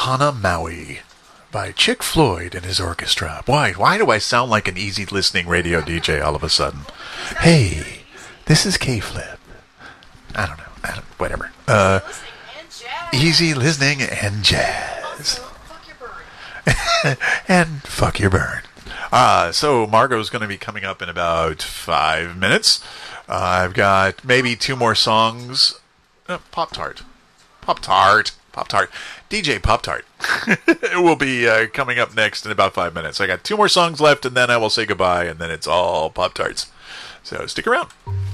Hana Maui by Chick Floyd and his orchestra. Why do I sound like an easy listening radio DJ all of a sudden? Hey, this is K-Flip. I don't know. Whatever. Easy listening and jazz. And fuck your burn. So Margot's going to be coming up in about 5 minutes. I've got maybe 2 more songs. Pop-Tart. DJ Pop-Tart will be coming up next in about 5 minutes. I got 2 more songs left, and then I will say goodbye, and then it's all Pop-Tarts. So stick around.